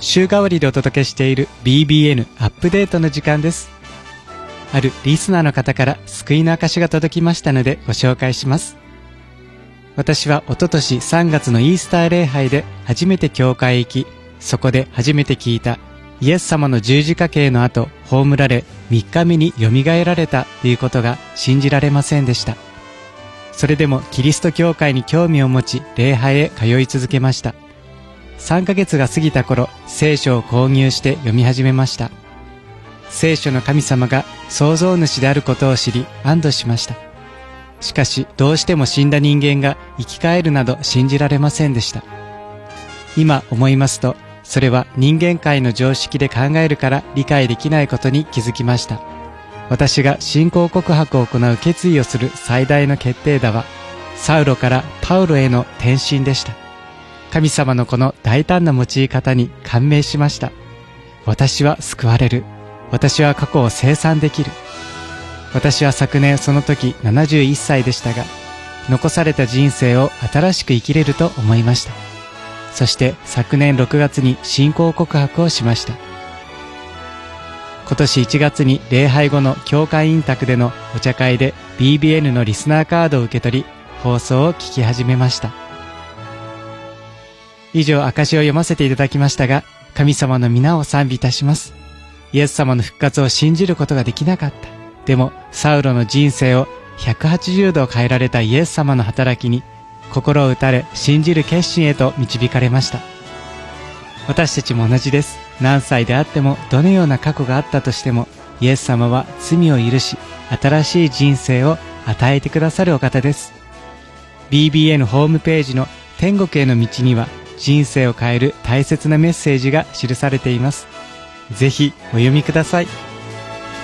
週替わりでお届けしている BBN アップデートの時間です。あるリスナーの方から救いの証が届きましたのでご紹介します。私は一昨年3月のイースター礼拝で初めて教会へ行き、そこで初めて聞いたイエス様の十字架刑の後、葬られ3日目によみがえられたということが信じられませんでした。それでもキリスト教会に興味を持ち、礼拝へ通い続けました。3ヶ月が過ぎた頃、聖書を購入して読み始めました。聖書の神様が創造主であることを知り安堵しました。しかしどうしても死んだ人間が生き返るなど信じられませんでした。今思いますと、それは人間界の常識で考えるから理解できないことに気づきました。私が信仰告白を行う決意をする最大の決定打は、サウロからパウロへの転身でした。神様のこの大胆な用い方に感銘しました。私は救われる。私は過去を清算できる。私は昨年その時71歳でしたが、残された人生を新しく生きれると思いました。そして昨年6月に信仰告白をしました。今年1月に礼拝後の教会院宅でのお茶会で BBN のリスナーカードを受け取り、放送を聞き始めました。以上、証を読ませていただきましたが、神様の皆を賛美いたします。イエス様の復活を信じることができなかった。でも、サウロの人生を180度変えられたイエス様の働きに、心を打たれ、信じる決心へと導かれました。私たちも同じです。何歳であっても、どのような過去があったとしても、イエス様は罪を許し、新しい人生を与えてくださるお方です。BBN ホームページの天国への道には、人生を変える大切なメッセージが記されています。ぜひお読みください。